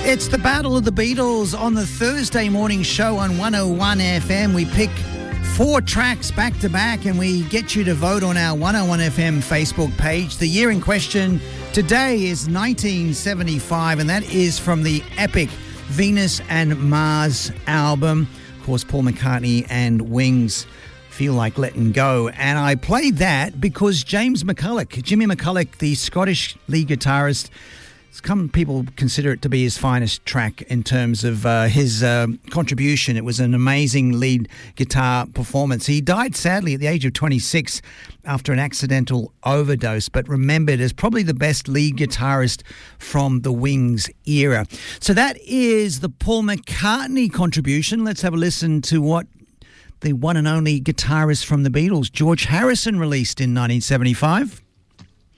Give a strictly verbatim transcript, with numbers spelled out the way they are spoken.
It's the Battle of the Beatles on the Thursday morning show on one oh one F M. We pick four tracks back to back and we get you to vote on our one oh one F M Facebook page. The year in question today is nineteen seventy-five, and that is from the epic Venus and Mars album. Of course, Paul McCartney and Wings, Feel Like Letting Go. And I played that because James McCulloch, Jimmy McCulloch, the Scottish lead guitarist, some people consider it to be his finest track in terms of uh, his uh, contribution. It was an amazing lead guitar performance. He died sadly at the age of twenty-six after an accidental overdose, but remembered as probably the best lead guitarist from the Wings era. So that is the Paul McCartney contribution. Let's have a listen to what the one and only guitarist from the Beatles, George Harrison, released in nineteen seventy-five.